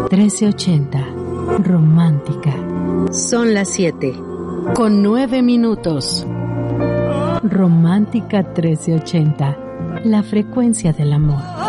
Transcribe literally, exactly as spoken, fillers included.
trece ochenta. Romántica. Son las siete. Con nueve minutos. Romántica trece ochenta. La frecuencia del amor.